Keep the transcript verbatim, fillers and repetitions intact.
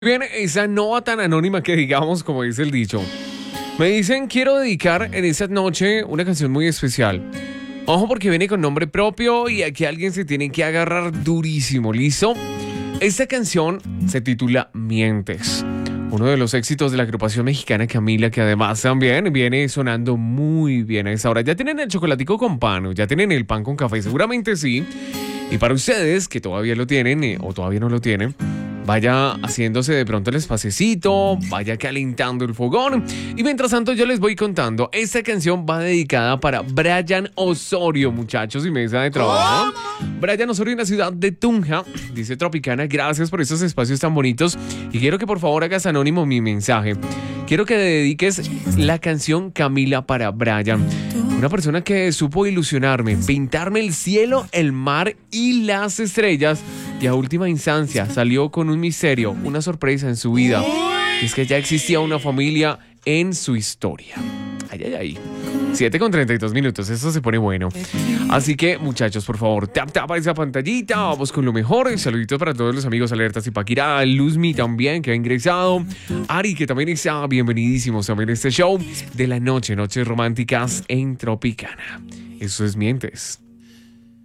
Bien, esa no va tan anónima que digamos, como dice el dicho. Me dicen, quiero dedicar en esta noche una canción muy especial. Ojo porque viene con nombre propio y aquí alguien se tiene que agarrar durísimo, ¿listo? Esta canción se titula Mientes. Uno de los éxitos de la agrupación mexicana Camila, que además también viene sonando muy bien a esa hora. Ya tienen el chocolatico con pan, ya tienen el pan con café, seguramente sí. Y para ustedes que todavía lo tienen eh, o todavía no lo tienen, vaya haciéndose de pronto el espacecito, vaya calentando el fogón. Y mientras tanto yo les voy contando, esta canción va dedicada para Brian Osorio, muchachos, y mesa de trabajo. Brian Osorio en la ciudad de Tunja, dice Tropicana, gracias por estos espacios tan bonitos. Y quiero que por favor hagas anónimo mi mensaje. Quiero que dediques la canción Camila para Brian. Una persona que supo ilusionarme, pintarme el cielo, el mar y las estrellas. Y a última instancia salió con un misterio, una sorpresa en su vida. Y es que ya existía una familia en su historia. Ay, ay, ay. siete con treinta y dos minutos, eso se pone bueno. Así que, muchachos, por favor, tap, tap a esa pantallita. Vamos con lo mejor. Saluditos para todos los amigos Alertas y Paquirá. Luzmi también, que ha ingresado. Ari, que también está bienvenidísimos también a este show de la noche, Noches Románticas en Tropicana. Eso es Mientes.